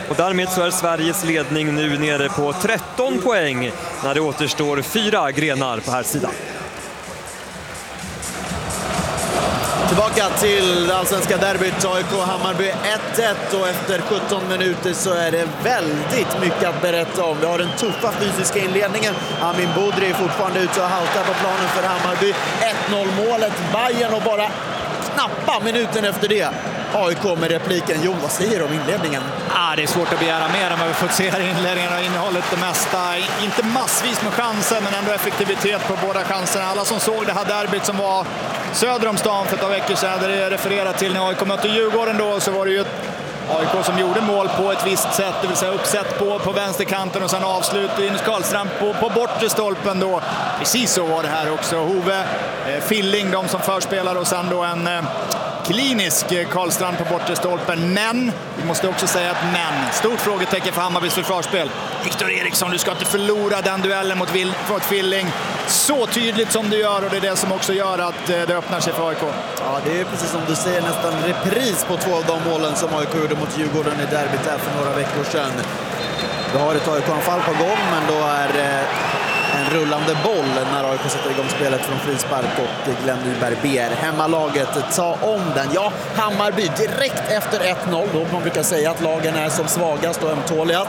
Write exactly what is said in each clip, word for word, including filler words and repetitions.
Och därmed så är Sveriges ledning nu nere på tretton poäng när det återstår fyra grenar på här sidan. Tillbaka till allsvenska derbyt, A I K-Hammarby ett ett, och efter sjutton minuter så är det väldigt mycket att berätta om. Vi har den tuffa fysiska inledningen. Amin Budri är fortfarande ute och haltar på planen för Hammarby. ett noll målet, Bayern, och bara knappa minuten efter det A I K med repliken. Jon, vad säger du om inledningen? Ah, det är svårt att begära mer än vad vi fått se här i inledningen och innehållet det mesta. Inte massvis med chanser, men ändå effektivitet på båda chanserna. Alla som såg det här derbyt som var söder om stan för ett par veckor sedan, där det refererat till när A I K mötte Djurgården då, så var det ju ett A I K som gjorde mål på ett visst sätt, det vill säga uppsätt på, på vänsterkanten och sen avslut in Karlstrand på, på bortre stolpen då. Precis så var det här också. Hove, eh, Filling, de som förspelar, och sen då en eh, klinisk Karlstrand på bortre stolpen. Men, vi måste också säga att men, stort frågetecken för Hammarbys försvarsspel. Viktor Eriksson, du ska inte förlora den duellen mot, Vil- mot Filling så tydligt som du gör, och det är det som också gör att det öppnar sig för A I K. Ja, det är precis som du säger, nästan repris på två av de målen som A I K gjorde mot Djurgården i derbyt här för några veckor sedan. Vi har ett A I K-anfall på gång, men då är en rullande boll när A I K sätter igång spelet från frispark, och Glenn Nyberg ber hemmalaget ta om den. Ja, Hammarby direkt efter ett noll, då man brukar säga att lagen är som svagast och ömtåliga.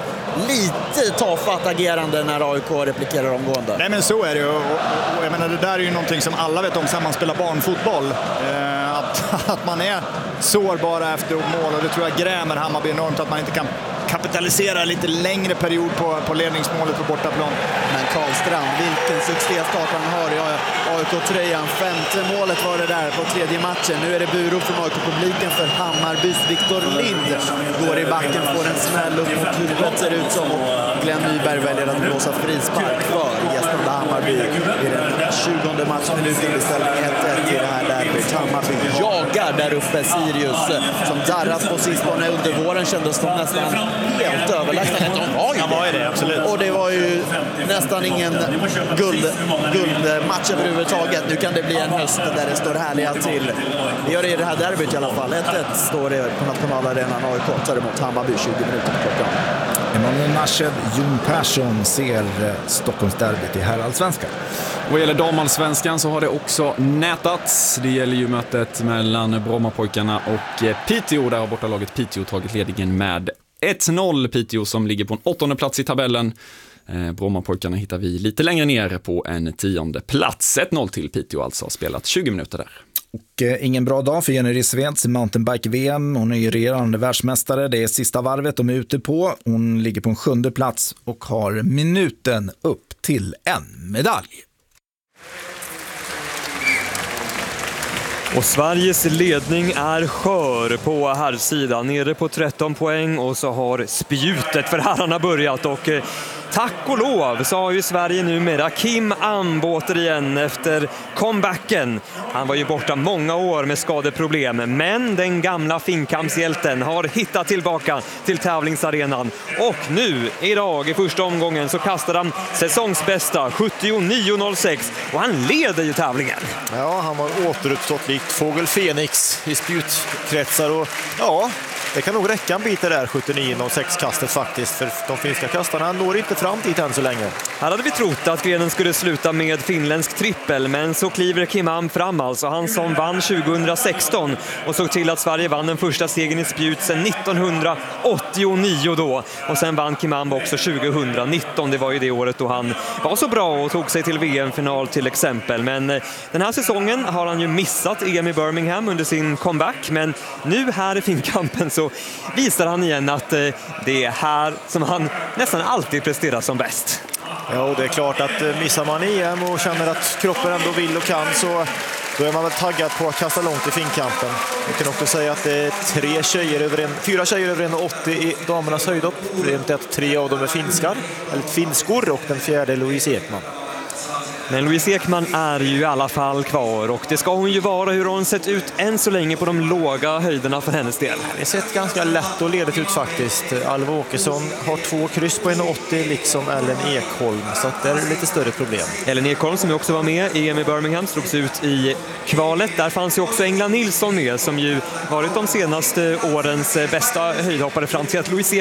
Lite tafatt agerande när A I K replikerar omgående. Nej, men så är det ju. Och, och, och jag menar, det där är ju någonting som alla vet om när man spelar barnfotboll. Eh, att, att man är sårbara efter mål, och det tror jag grämer Hammarby enormt, att man inte kan kapitalisera lite längre period på, på ledningsmålet på bortaplan. Men Karlstrand, vilken succéstart han har i A I K-tröjan. Femte målet var det där på tredje matchen. Nu är det burop från A I K-publiken för Hammarbys Viktor Lind. Går i backen, får en smäll upp mot huvudet, ser ut som. Och Glenn Nyberg väljer att blåsa frispark för gästande Hammarby i den tjugonde matchminuten i ställning ett ett i det här derbyt. Hammarby jagar där uppe Sirius, som darrat på sistone. Under våren kändes de nästan helt överlägsna. Ja, var ju det, absolut. Och det var ju nästan ingen guld, guldmatch överhuvudtaget. Nu kan det bli en höst där det står härliga till. Det gör det i det här derbyt i alla fall. ett ett står det på nationalarenan. A I K tar emot Hammarby tjugo minuter på klockan. Emanuel Nashev, Jon Persson ser Stockholmsderbyt i herrallsvenskan. Vad gäller damallsvenskan så har det också nätats. Det gäller ju mötet mellan Brommapojkarna och Piteå. Där har bortalaget Piteå tagit ledningen med ett noll. Piteå som ligger på en åttonde plats i tabellen. Eh, Brommapojkarna hittar vi lite längre ner på en tionde plats. ett noll till Piteå, alltså har spelat tjugo minuter där. Och eh, ingen bra dag för Jenny Rissveds i mountainbike-V M. Hon är ju regerande världsmästare. Det är sista varvet de är ute på. Hon ligger på en sjunde plats och har minuten upp till en medalj. Och Sveriges ledning är skör på här sidan, nere på tretton poäng, och så har spjutet för herrarna börjat, och eh, tack och lov så har ju Sverige numera Kim Amb återigen efter comebacken. Han var ju borta många år med skadeproblem, men den gamla finkampshjälten har hittat tillbaka till tävlingsarenan, och nu idag i första omgången så kastar han säsongsbästa sjuttionio noll sex, och han leder ju tävlingen. Ja, han har återuppstått likt Fågel Fenix i spjutkretsar, och ja, det kan nog räcka en bit där sjuttionio noll sex-kastet faktiskt, för de finska kastarna når inte fram dit än så länge. Här hade vi trott att grenen skulle sluta med finländsk trippel, men så kliver Kim Amb fram, alltså han som vann tjugohundrasexton och såg till att Sverige vann den första segern i spjut sedan nittonhundraåttionio då, och sen vann Kim Amb också tjugohundranitton. Det var ju det året då han var så bra och tog sig till V M-final till exempel, men den här säsongen har han ju missat E M i Birmingham under sin comeback, men nu här i finkampen så visar han igen att det är här som han nästan alltid presterar som bäst. Ja, och det är klart att missar man E M och känner att kroppen ändå vill och kan, så då är man väl taggad på att kasta långt i finkampen. Jag kan också säga att det är tre tjejer över en, fyra tjejer över en åttio i damernas höjdhopp. Problemet är att tre av dem är finskar, eller finskor, och den fjärde är Louise Ekman. Men Louise Ekman är ju i alla fall kvar, och det ska hon ju vara. Hur har hon sett ut än så länge på de låga höjderna för hennes del? Det har sett ganska lätt och ledigt ut faktiskt. Alva Åkesson har två kryss på en åttio, liksom Ellen Ekholm, så att det är lite större problem. Ellen Ekholm som ju också var med i E M i Birmingham slogs ut i kvalet. Där fanns ju också Engla Nilsson med, som ju varit de senaste årens bästa höjdhoppare fram till att Louise